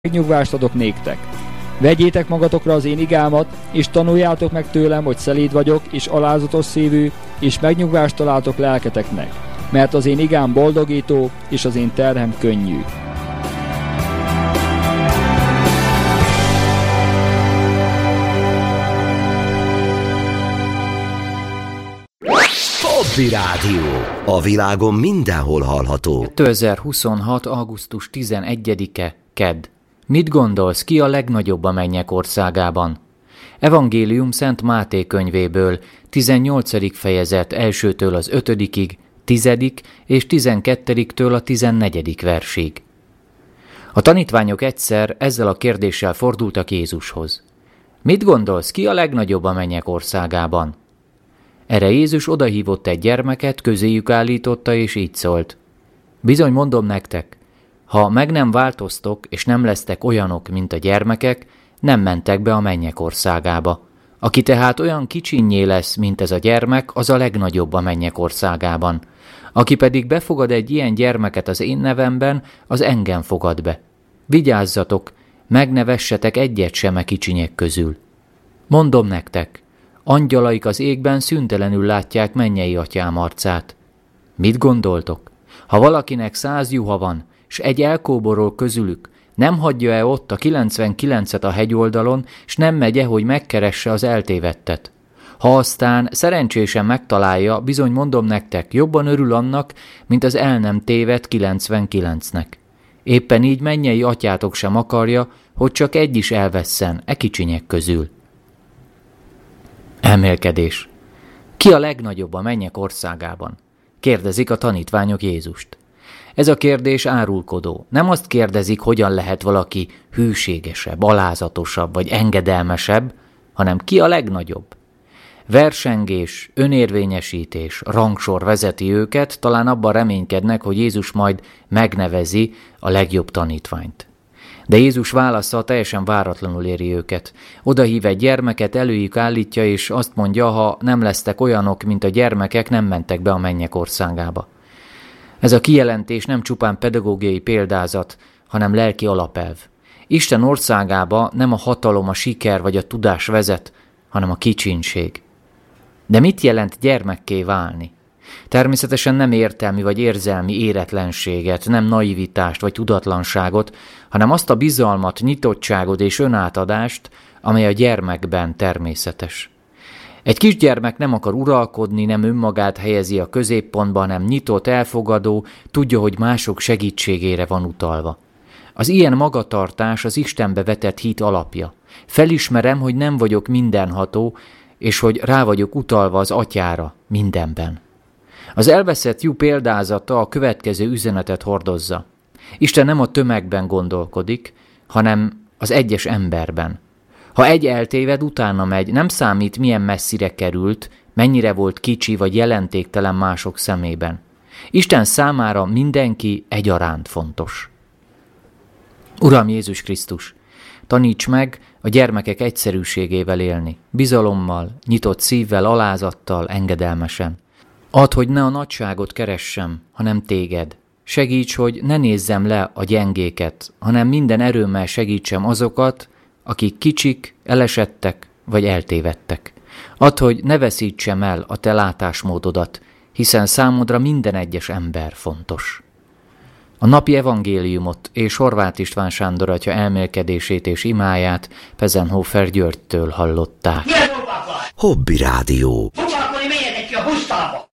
megnyugvást adok néktek. Vegyétek magatokra az én igámat, és tanuljátok meg tőlem, hogy szelíd vagyok, és alázatos szívű, és megnyugvást találtok lelketeknek, mert az én igám boldogító, és az én terhem könnyű. Hobby Rádió. A világon mindenhol hallható. 2026. augusztus 11-e, kedd. Mit gondolsz, ki a legnagyobb a mennyek országában? Evangélium Szent Máté könyvéből, 18. fejezet 1-től az 5-ig, 10. és 12-től a 14. versig. A tanítványok egyszer ezzel a kérdéssel fordultak Jézushoz. Mit gondolsz, ki a legnagyobb a mennyek országában? Erre Jézus odahívott egy gyermeket, közéjük állította, és így szólt. Bizony mondom nektek, ha meg nem változtok, és nem lesztek olyanok, mint a gyermekek, nem mentek be a mennyek országába. Aki tehát olyan kicsinnyé lesz, mint ez a gyermek, az a legnagyobb a mennyek országában. Aki pedig befogad egy ilyen gyermeket az én nevemben, az engem fogad be. Vigyázzatok, meg ne vessetek egyet sem a kicsinyek közül. Mondom nektek, angyalaik az égben szüntelenül látják mennyei atyám arcát. Mit gondoltok? Ha valakinek 100 juha van, s egy elkóborol közülük, nem hagyja-e ott a 99-et a hegyoldalon, s nem megy-e, hogy megkeresse az eltévedtet? Ha aztán szerencsésen megtalálja, bizony mondom nektek, jobban örül annak, mint az el nem tévedt 99-nek. Éppen így mennyei atyátok sem akarja, hogy csak egy is elvesszen e kicsinyek közül. Elmélkedés. Ki a legnagyobb a mennyek országában? Kérdezik a tanítványok Jézust. Ez a kérdés árulkodó. Nem azt kérdezik, hogyan lehet valaki hűségesebb, alázatosabb vagy engedelmesebb, hanem ki a legnagyobb. Versengés, önérvényesítés, rangsor vezeti őket, talán abban reménykednek, hogy Jézus majd megnevezi a legjobb tanítványt. De Jézus válasza teljesen váratlanul éri őket. Odahív egy gyermeket, előjük állítja, és azt mondja, ha nem lesztek olyanok, mint a gyermekek, nem mentek be a mennyek országába. Ez a kijelentés nem csupán pedagógiai példázat, hanem lelki alapelv. Isten országába nem a hatalom, a siker vagy a tudás vezet, hanem a kicsinség. De mit jelent gyermekké válni? Természetesen nem értelmi vagy érzelmi éretlenséget, nem naivitást vagy tudatlanságot, hanem azt a bizalmat, nyitottságot és önátadást, amely a gyermekben természetes. Egy kisgyermek nem akar uralkodni, nem önmagát helyezi a középpontba, hanem nyitott, elfogadó, tudja, hogy mások segítségére van utalva. Az ilyen magatartás az Istenbe vetett hit alapja. Felismerem, hogy nem vagyok mindenható, és hogy rá vagyok utalva az Atyára mindenben. Az elveszett jó példázata a következő üzenetet hordozza. Isten nem a tömegben gondolkodik, hanem az egyes emberben. Ha egy eltéved, utána megy, nem számít, milyen messzire került, mennyire volt kicsi vagy jelentéktelen mások szemében. Isten számára mindenki egyaránt fontos. Uram Jézus Krisztus, taníts meg a gyermekek egyszerűségével élni, bizalommal, nyitott szívvel, alázattal, engedelmesen. Add, hogy ne a nagyságot keressem, hanem téged. Segíts, hogy ne nézzem le a gyengéket, hanem minden erőmmel segítsem azokat, akik kicsik, elesettek vagy eltévedtek. Add, hogy ne veszítsem el a te látásmódodat, hiszen számodra minden egyes ember fontos. A napi evangéliumot és Horváth István Sándor atya elmélkedését és imáját Pezenhofer Györgytől hallották. Hobby Rádió. Foglalkozni, menjetek ki a pusztába!